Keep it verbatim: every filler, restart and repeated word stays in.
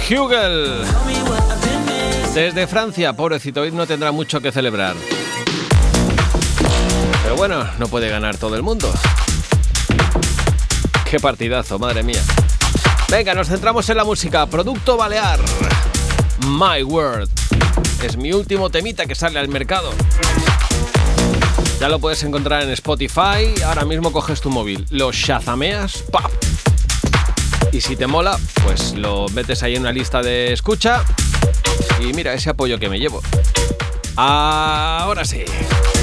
Hugel. Desde Francia, pobrecito, hoy no tendrá mucho que celebrar. Pero bueno, no puede ganar todo el mundo. Qué partidazo, madre mía. Venga, nos centramos en la música. Producto Balear. My World. Es mi último temita que sale al mercado. Ya lo puedes encontrar en Spotify. Ahora mismo coges tu móvil, lo shazameas, ¡pap! Y si te mola, pues lo metes ahí en una lista de escucha. Y mira ese apoyo que me llevo. Ahora sí.